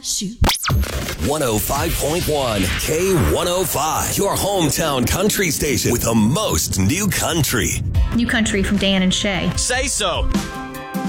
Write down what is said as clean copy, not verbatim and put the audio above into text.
Shoot. 105.1 K105, your hometown country station with the most new country. New country from Dan and Shay. Say so.